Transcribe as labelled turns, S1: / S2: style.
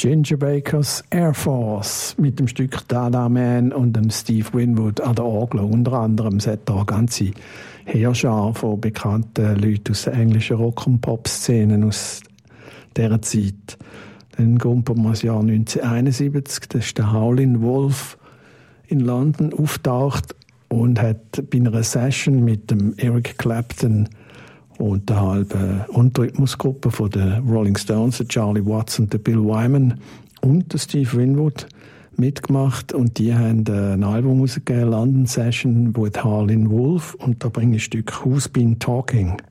S1: Ginger Bakers Air Force mit dem Stück Dada Man und dem Steve Winwood an der Orgel. Unter anderem hat er eine ganze Heerschar von bekannten Leuten aus der englischen Rock- und Pop-Szenen aus dieser Zeit. Dann kommt man das Jahr 1971, da ist der Howlin' Wolf in London auftaucht und hat bei einer Session mit dem Eric Clapton und der halben Unterrhythmusgruppe von den Rolling Stones, der Charlie Watts und der Bill Wyman und der Steve Winwood mitgemacht und die haben ein Album rausgegeben, London Session with Howlin' Wolf, und da bringe ich ein Stück Who's Been Talking.